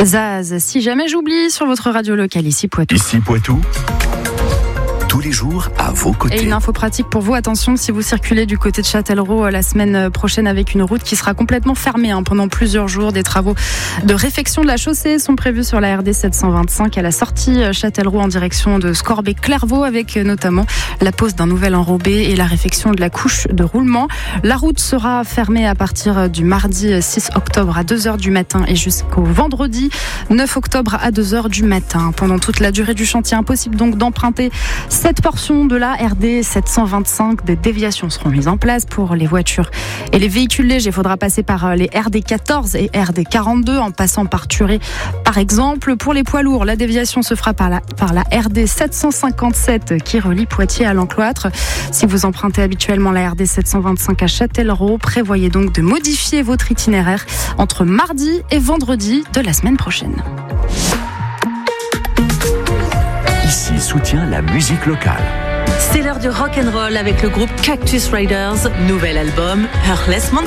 Zaz, si jamais j'oublie, sur votre radio locale, ici Poitou. Ici Poitou, tous les jours à vos côtés. Et une info pratique pour vous, attention, si vous circulez du côté de Châtellerault la semaine prochaine avec une route qui sera complètement fermée pendant plusieurs jours. Des travaux de réfection de la chaussée sont prévus sur la RD 725 à la sortie Châtellerault en direction de Scorbé-Clairvaux, avec notamment la pose d'un nouvel enrobé et la réfection de la couche de roulement. La route sera fermée à partir du mardi 6 octobre à 2h du matin et jusqu'au vendredi 9 octobre à 2h du matin. Pendant toute la durée du chantier, impossible donc d'emprunter cette portion de la RD 725. Des déviations seront mises en place pour les voitures et les véhicules légers. Il faudra passer par les RD 14 et RD 42 en passant par Thuré par exemple. Pour les poids lourds, la déviation se fera par la RD 757 qui relie Poitiers à l'Encloître. Si vous empruntez habituellement la RD 725 à Châtellerault, prévoyez donc de modifier votre itinéraire entre mardi et vendredi de la semaine prochaine. Ici soutient la musique locale. C'est l'heure du rock'n'roll avec le groupe Cactus Riders. Nouvel album, Heartless Monster.